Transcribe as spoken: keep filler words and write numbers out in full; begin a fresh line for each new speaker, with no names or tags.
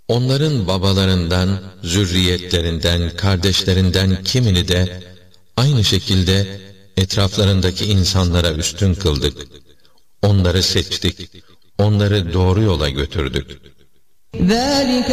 Onların babalarından, zürriyetlerinden, kardeşlerinden kimini de aynı şekilde etraflarındaki insanlara üstün kıldık. Onları seçtik, onları doğru yola götürdük.